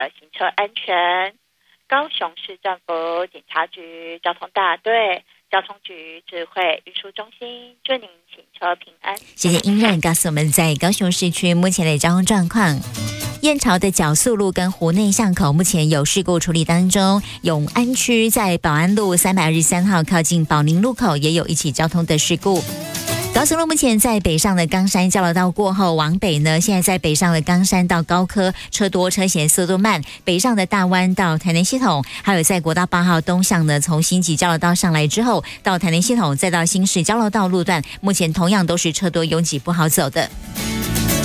行车安全。高雄市政府警察局交通大队、交通局智慧运输中心，祝您行车平安。 谢谢英任告诉我们在高雄市区目前的交通状况。燕巢的角宿路跟湖内巷口目前有事故处理当中，永安区在保安路323号靠近保宁路口也有一起交通的事故。高速路目前在北上的冈山交流道过后往北呢，现在在北上的冈山到高科车多车嫌速度慢，北上的大湾到台南系统，还有在国道8号东向呢，从新集交流道上来之后到台南系统再到新市交流道路段，目前同样都是车多拥挤不好走的。